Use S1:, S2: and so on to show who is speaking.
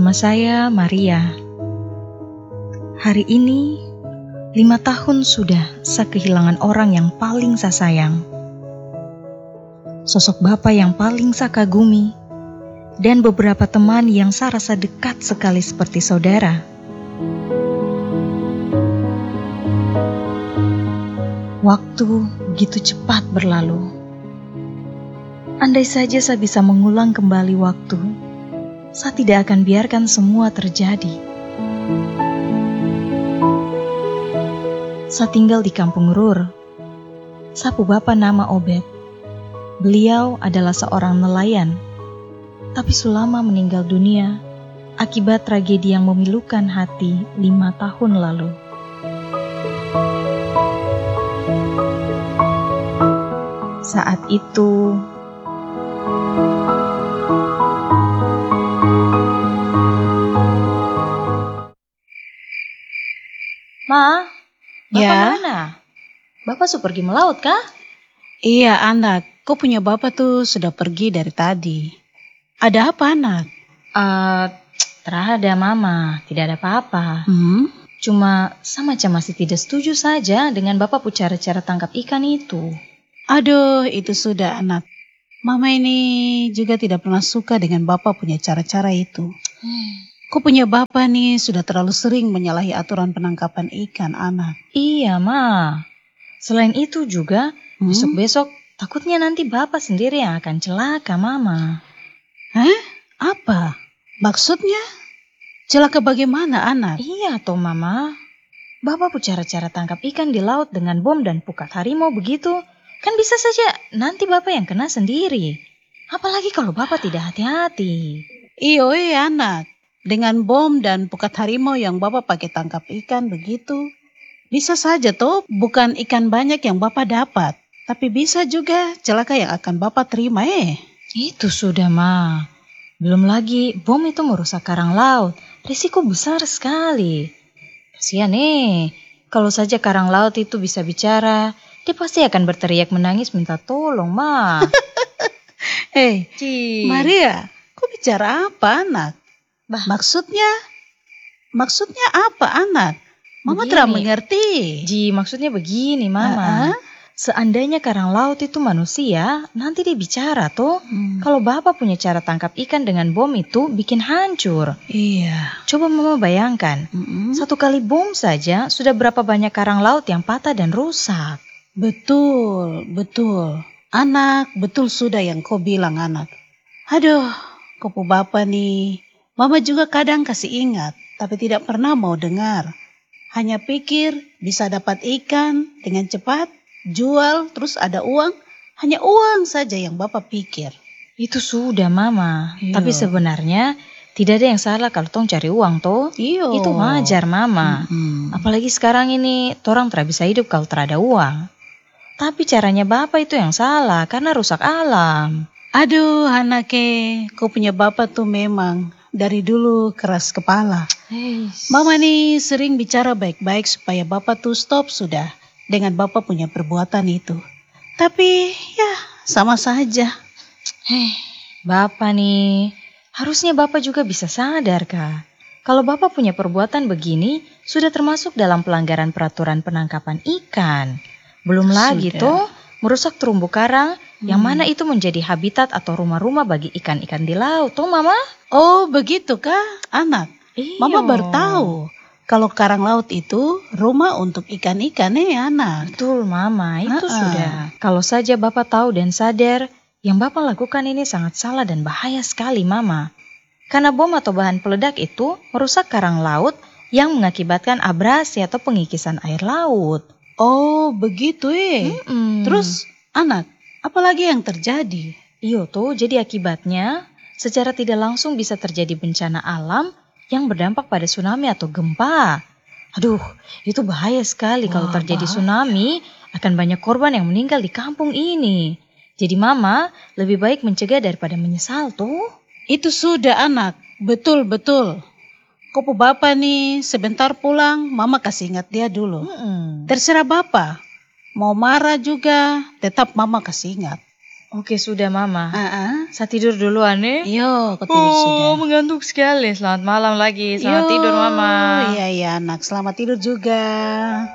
S1: Nama saya Maria. Hari ini 5 tahun sudah saya kehilangan orang yang paling saya sayang. Sosok bapak yang paling saya kagumi dan beberapa teman yang saya rasa dekat sekali seperti saudara. Waktu begitu cepat berlalu. Andai saja saya bisa mengulang kembali waktu, saya tidak akan biarkan semua terjadi. Saya tinggal di Kampung Rur. Sapu bapa nama Obed. Beliau adalah seorang nelayan, tapi sulama meninggal dunia akibat tragedi yang memilukan hati 5 tahun lalu. Saat itu, Ma, Bapak
S2: Ya,
S1: mana? Bapak sudah pergi melaut kah?
S2: iya anak. Kau punya bapak tuh sudah pergi dari tadi. Ada apa anak?
S1: Terada Mama, tidak ada apa-apa. Cuma saya macam masih tidak setuju saja dengan Bapak punya cara-cara tangkap ikan itu.
S2: Aduh, itu sudah anak. Mama ini juga tidak pernah suka dengan bapak punya cara-cara itu. Kau punya bapak nih sudah terlalu sering menyalahi aturan penangkapan ikan anak.
S1: Iya, Ma. Selain itu juga, besok-besok takutnya nanti Bapak sendiri yang akan celaka, Mama.
S2: Hah? Apa? Maksudnya? Celaka bagaimana anak?
S1: Iya toh, Mama. Bapak punya cara-cara tangkap ikan di laut dengan bom dan pukat harimau begitu. Kan bisa saja nanti Bapak yang kena sendiri. Apalagi kalau Bapak tidak hati-hati.
S2: Iyo anak. Dengan bom dan pukat harimau yang bapak pakai tangkap ikan begitu. Bisa saja toh bukan ikan banyak yang bapak dapat. Tapi bisa juga celaka yang akan bapak terima
S1: Itu sudah, Ma. Belum lagi bom itu merusak karang laut. Risiko besar sekali. Kasihan kalau saja karang laut itu bisa bicara, dia pasti akan berteriak menangis minta tolong, Ma.
S2: Maria, kau bicara apa anak? Maksudnya apa anak? Mama tidak mengerti.
S1: Maksudnya begini, Mama. Seandainya karang laut itu manusia, nanti dia bicara toh. Kalau Bapak punya cara tangkap ikan dengan bom itu bikin hancur.
S2: Iya.
S1: Coba Mama bayangkan, satu kali bom saja sudah berapa banyak karang laut yang patah dan rusak.
S2: Betul. Anak, betul sudah yang kau bilang anak. Aduh, kau bapak nih. Mama juga kadang kasih ingat, tapi tidak pernah mau dengar. Hanya pikir bisa dapat ikan dengan cepat, jual, terus ada uang. Hanya uang saja yang bapak pikir.
S1: Itu sudah, Mama.
S2: Iyo.
S1: Tapi sebenarnya tidak ada yang salah kalau tong cari uang toh.
S2: Iyo.
S1: Itu wajar, Mama. Apalagi sekarang ini, orang tidak bisa hidup kalau tidak ada uang. Tapi caranya Bapak itu yang salah karena rusak alam.
S2: Aduh, anaknya, kau punya bapak tuh memang dari dulu keras kepala. Mama nih sering bicara baik-baik supaya bapak tuh stop sudah dengan bapak punya perbuatan itu. Tapi ya sama saja.
S1: Bapak nih, harusnya Bapak juga bisa sadar kah? Kalau Bapak punya perbuatan begini, sudah termasuk dalam pelanggaran peraturan penangkapan ikan. Belum lagi tuh merusak terumbu karang yang mana itu menjadi habitat atau rumah-rumah bagi ikan-ikan di laut, tuh Mama.
S2: Oh begitu kah anak?
S1: Iyo.
S2: Mama baru tahu kalau karang laut itu rumah untuk ikan-ikan anak.
S1: Betul Mama, itu sudah. Kalau saja Bapak tahu dan sadar, yang Bapak lakukan ini sangat salah dan bahaya sekali Mama. Karena bom atau bahan peledak itu merusak karang laut yang mengakibatkan abrasi atau pengikisan air laut.
S2: Oh begitu Terus anak, apalagi yang terjadi?
S1: Iyo tuh, jadi akibatnya secara tidak langsung bisa terjadi bencana alam yang berdampak pada tsunami atau gempa. Aduh, itu bahaya sekali. Kalau terjadi tsunami, akan banyak korban yang meninggal di kampung ini. Jadi Mama lebih baik mencegah daripada menyesal tuh.
S2: Itu sudah anak, betul. Kau bapak nih sebentar pulang, Mama kasih ingat dia dulu. Terserah bapak, mau marah juga tetap Mama kasih ingat.
S1: Oke, sudah Mama.
S2: Ah,
S1: Saya tidur duluan nih.
S2: Yo, kau tidur sudah.
S1: Mengantuk sekali. Selamat malam lagi. Selamat
S2: Yo,
S1: tidur Mama.
S2: iya anak, selamat tidur juga.